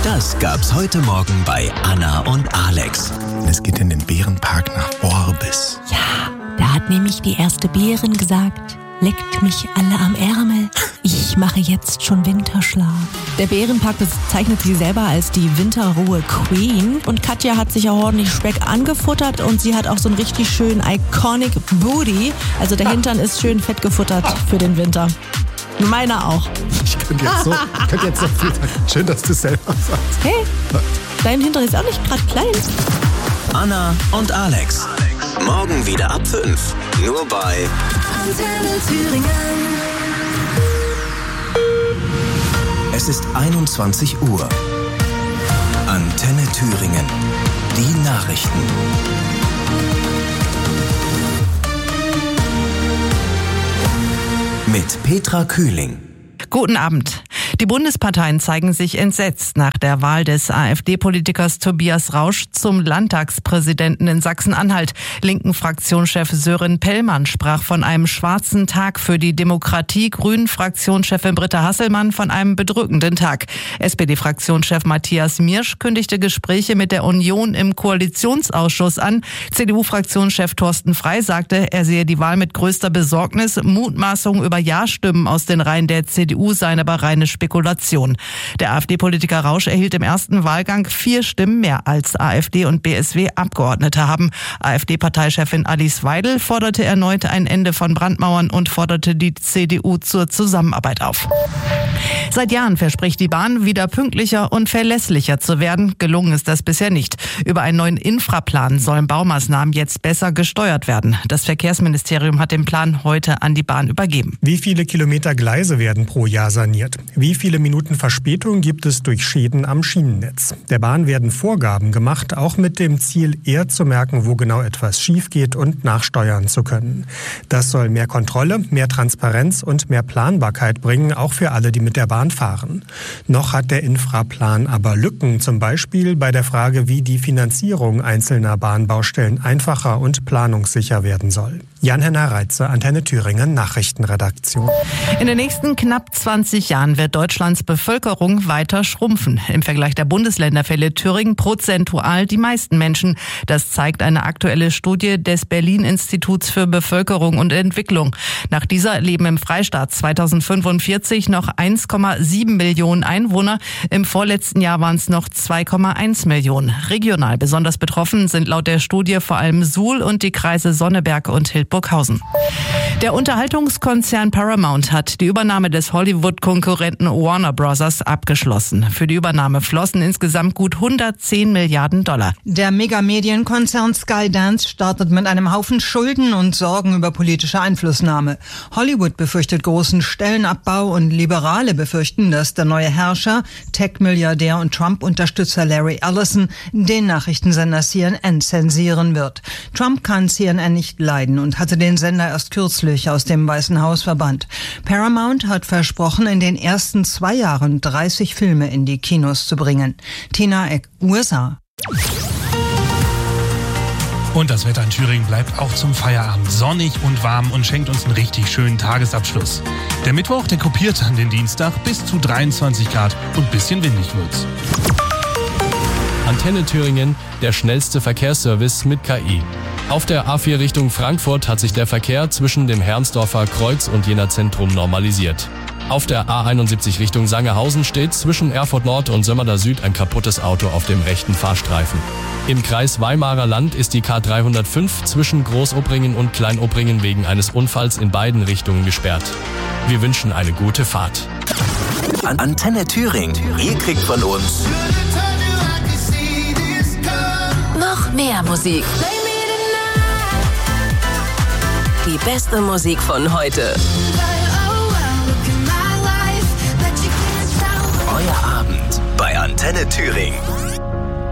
Das gab's heute Morgen bei Anna und Alex. Es geht in den Bärenpark nach Orbis. Ja, da hat nämlich die erste Bärin gesagt, leckt mich alle am Ärmel. Ich mache jetzt schon Winterschlaf. Der Bärenpark bezeichnet sie selber als die Winterruhe Queen. Und Katja hat sich auch ordentlich Speck angefuttert und sie hat auch so einen richtig schönen Iconic Booty. Also der Hintern ist schön fett gefuttert für den Winter. Meiner auch. Ich könnte jetzt so viel sagen. Schön, dass du es selber sagst. Hey, dein Hintern ist auch nicht gerade klein. Anna und Alex. Morgen wieder ab 5. Nur bei Antenne Thüringen. Es ist 21 Uhr. Antenne Thüringen. Die Nachrichten. Mit Petra Kühling. Guten Abend. Die Bundesparteien zeigen sich entsetzt nach der Wahl des AfD-Politikers Tobias Rausch zum Landtagspräsidenten in Sachsen-Anhalt. Linken Fraktionschef Sören Pellmann sprach von einem schwarzen Tag für die Demokratie, Grünen-Fraktionschefin Britta Hasselmann von einem bedrückenden Tag. SPD-Fraktionschef Matthias Miersch kündigte Gespräche mit der Union im Koalitionsausschuss an. CDU-Fraktionschef Thorsten Frey sagte, er sehe die Wahl mit größter Besorgnis. Mutmaßungen über Ja-Stimmen aus den Reihen der CDU seien aber reine Spekulation. Der AfD-Politiker Rausch erhielt im ersten Wahlgang 4 Stimmen mehr als AfD und BSW-Abgeordnete haben. AfD-Parteichefin Alice Weidel forderte erneut ein Ende von Brandmauern und forderte die CDU zur Zusammenarbeit auf. Seit Jahren verspricht die Bahn, wieder pünktlicher und verlässlicher zu werden. Gelungen ist das bisher nicht. Über einen neuen Infraplan sollen Baumaßnahmen jetzt besser gesteuert werden. Das Verkehrsministerium hat den Plan heute an die Bahn übergeben. Wie viele Kilometer Gleise werden pro Jahr saniert? Wie viele Minuten Verspätung gibt es durch Schäden am Schienennetz? Der Bahn werden Vorgaben gemacht, auch mit dem Ziel, eher zu merken, wo genau etwas schief geht und nachsteuern zu können. Das soll mehr Kontrolle, mehr Transparenz und mehr Planbarkeit bringen, auch für alle, die mit der Bahn fahren. Noch hat der Infraplan aber Lücken, zum Beispiel bei der Frage, wie die Finanzierung einzelner Bahnbaustellen einfacher und planungssicher werden soll. Jan-Henner Reitze, Antenne Thüringen, Nachrichtenredaktion. In den nächsten knapp 20 Jahren wird Deutschlands Bevölkerung weiter schrumpfen. Im Vergleich der Bundesländer verliert Thüringen prozentual die meisten Menschen. Das zeigt eine aktuelle Studie des Berlin-Instituts für Bevölkerung und Entwicklung. Nach dieser leben im Freistaat 2045 noch 1,7 Millionen Einwohner. Im vorletzten Jahr waren es noch 2,1 Millionen. Regional besonders betroffen sind laut der Studie vor allem Suhl und die Kreise Sonneberg und Hildburghausen. Der Unterhaltungskonzern Paramount hat die Übernahme des Hollywood-Konkurrenten Warner Bros. Abgeschlossen. Für die Übernahme flossen insgesamt gut 110 Milliarden $. Der Megamedienkonzern Skydance startet mit einem Haufen Schulden und Sorgen über politische Einflussnahme. Hollywood befürchtet großen Stellenabbau und Liberale befürchten, dass der neue Herrscher, Tech-Milliardär und Trump-Unterstützer Larry Ellison den Nachrichtensender CNN zensieren wird. Trump kann CNN nicht leiden und hatte den Sender erst kürzlich aus dem Weißen Haus verbannt. Paramount hat versprochen, in den ersten 2 Jahren 30 Filme in die Kinos zu bringen. Tina Eck, USA. Und das Wetter in Thüringen bleibt auch zum Feierabend sonnig und warm und schenkt uns einen richtig schönen Tagesabschluss. Der Mittwoch, der kopiert an den Dienstag bis zu 23 Grad und bisschen windig wird's. Antenne Thüringen, der schnellste Verkehrsservice mit KI. Auf der A4 Richtung Frankfurt hat sich der Verkehr zwischen dem Herrnsdorfer Kreuz und Jena Zentrum normalisiert. Auf der A71 Richtung Sangerhausen steht zwischen Erfurt Nord und Sömmerda Süd ein kaputtes Auto auf dem rechten Fahrstreifen. Im Kreis Weimarer Land ist die K305 zwischen Großoppringen und Kleinoppringen wegen eines Unfalls in beiden Richtungen gesperrt. Wir wünschen eine gute Fahrt. Antenne Thüringen. Ihr kriegt von uns Noch mehr Musik. Die beste Musik von heute. Euer Abend bei Antenne Thüringen.